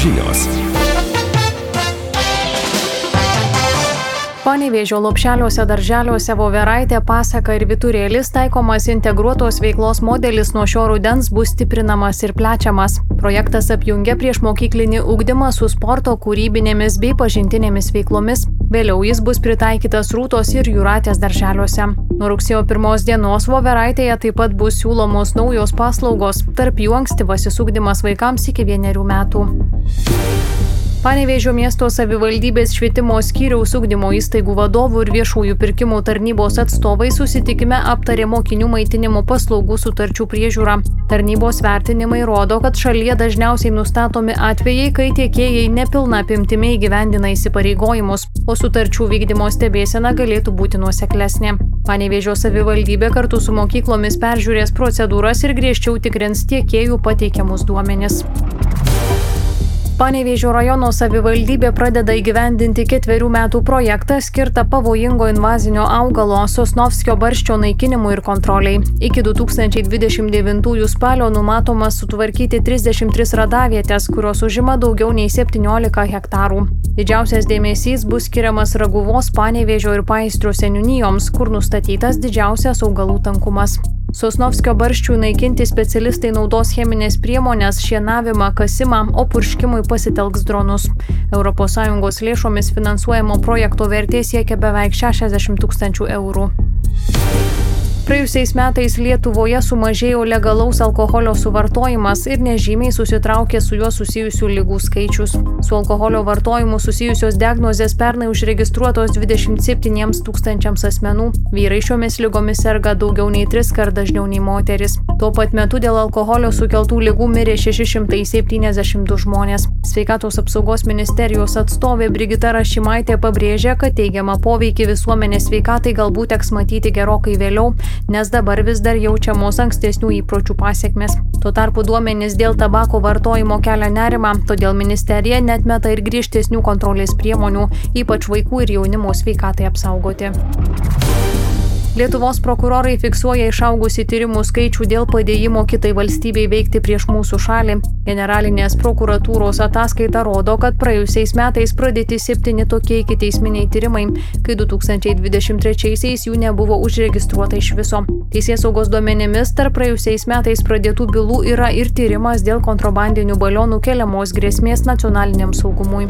žinios. Panevėžio Lopšeliuose darželiuose Voveraitė, Pasaka ir Vyturėlis taikomas integruotos veiklos modelis nuo šio rudens bus stiprinamas ir plečiamas. Projektas apjungia priešmokyklinį ugdymą su sporto, kūrybinėmis bei pažintinėmis veiklomis. Vėliau jis bus pritaikytas Rūtos ir Jūratės darželiuose. Nuo rugsėjo 1 dienos Voveraitėje taip pat bus siūlomos naujos paslaugos, tarp jų ankstyvasis ugdymas vaikams iki 1 metų. Panevėžio miesto savivaldybės švietimo skyriaus ugdymo įstaigų vadovų ir viešųjų pirkimų tarnybos atstovai susitikime aptarė mokinių maitinimo paslaugų sutarčių priežiūrą. Tarnybos vertinimai rodo, kad šalyje dažniausiai nustatomi atvejai, kai tiekėjai nepilna apimtimi įgyvendina įsipareigojimus, o sutarčių vykdymo stebėsena galėtų būti nuoseklesnė. Panevėžio savivaldybė kartu su mokyklomis peržiūrės procedūras ir griežčiau tikrins tiekėjų pateikiamus duomenis. Panevėžio rajono savivaldybė pradeda įgyvendinti 4 metų projektą skirtą pavojingo invazinio augalo Sosnovskio barščio naikinimui ir kontroliai. Iki 2029 spalio numatoma sutvarkyti 33 radavietės, kurios užima daugiau nei 17 hektarų. Didžiausias dėmesys bus skiriamas Raguvos, Panevėžio ir Paistrio seniūnijoms, kur nustatytas didžiausias augalų tankumas. Sosnovskio barščių naikinti specialistai naudos cheminės priemonės, šienavimą, kasimą, o purškimui pasitelks dronus. ES lėšomis finansuojamo projekto vertė siekia beveik 60 000 eurų. Praėjusiais metais Lietuvoje sumažėjo legalaus alkoholio suvartojimas ir nežymiai susitraukė su juo susijusių ligų skaičius. Su alkoholio vartojimu susijusios diagnozės pernai užregistruotos 27 000 asmenų. Vyrai šiomis ligomis serga daugiau nei 3 kart dažniau nei moteris. Tuo pat metu dėl alkoholio sukeltų ligų mirė 672 žmonės. Sveikatos apsaugos ministerijos atstovė Brigita Rašimaitė pabrėžė, kad teigiamą poveikį visuomenės sveikatai galbūt teks matyti gerokai vėliau, nes dabar vis dar jaučiamos ankstesnių įpročių pasekmės. Tuo tarpu duomenys dėl tabako vartojimo kelia nerimą, todėl ministerija neatmeta ir griežtesnių kontrolės priemonių, ypač vaikų ir jaunimo sveikatai apsaugoti. Lietuvos prokurorai fiksuoja išaugusį tyrimų skaičių dėl padėjimo kitai valstybei veikti prieš mūsų šalį. Generalinės prokuratūros ataskaita rodo, kad praėjusiais metais pradėti 7 tokie ikiteisminiai tyrimai, kai 2023-aisiais jų nebuvo užregistruota iš viso. Teisėsaugos duomenimis tarp praėjusiais metais pradėtų bylų yra ir tyrimas dėl kontrabandinių balionų keliamos grėsmės nacionaliniam saugumui.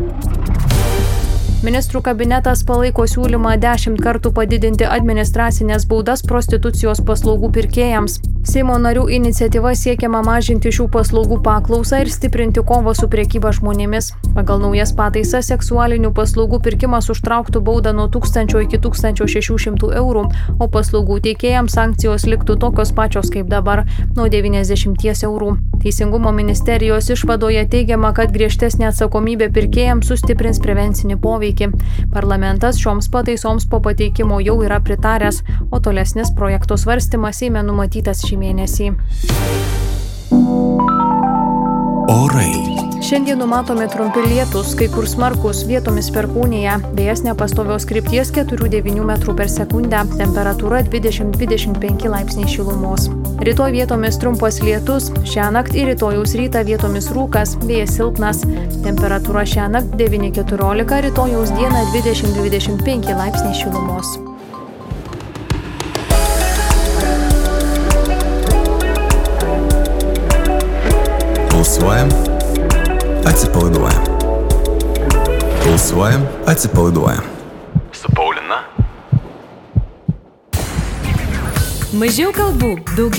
Ministrų kabinetas palaiko siūlymą 10 kartų padidinti administracinės baudas prostitucijos paslaugų pirkėjams. Seimo narių iniciatyva siekiama mažinti šių paslaugų paklausą ir stiprinti kovą su prekyba žmonėmis. Pagal naujas pataisas seksualinių paslaugų pirkimas užtrauktų baudą nuo 1000 iki 1600 eurų, o paslaugų teikėjams sankcijos liktų tokios pačios kaip dabar – nuo 90 eurų. Teisingumo ministerijos išvadoje teigiama, kad griežtesnė atsakomybė pirkėjams sustiprins prevencinį poveikį. Parlamentas šioms pataisoms po pateikimo jau yra pritaręs, o tolesnis projekto svarstymas Seime numatytas šį mėnesį. Orai. Šiandien numatomi trumpi lietūs, kai kur smarkus, vietomis perkūnija, vėjas nepastovios krypties 4–9 metrų per sekundę, temperatūra 20–25 laipsniai šilumos. Rytoj vietomis trumpas lietus, šiąnakt ir rytojaus rytą vietomis rūkas, vėjas silpnas, temperatūra šiąnakt 9–14, rytojaus dieną 20–25 laipsniai šilumos. Pulsuojam, atsipalaiduojam. Pulsuojam, atsipalaiduojam. Su Paulina. Mažiau kalbų, daugiau